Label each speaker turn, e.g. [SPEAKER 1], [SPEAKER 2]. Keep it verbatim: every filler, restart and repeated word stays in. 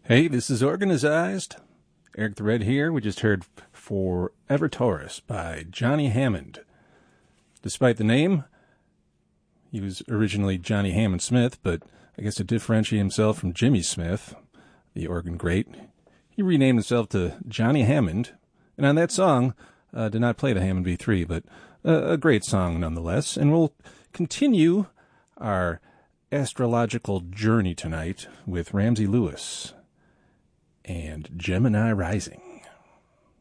[SPEAKER 1] Hey, this is Organized. Eric the Red here. We just heard Forever Taurus by Johnny Hammond. Despite the name, he was originally Johnny Hammond Smith, but I guess to differentiate himself from Jimmy Smith, the organ great, he renamed himself to Johnny Hammond. And on that song, uh, did not play the Hammond V three, but uh, a great song nonetheless. And we'll continue our astrological journey tonight with Ramsey Lewis and Gemini Rising.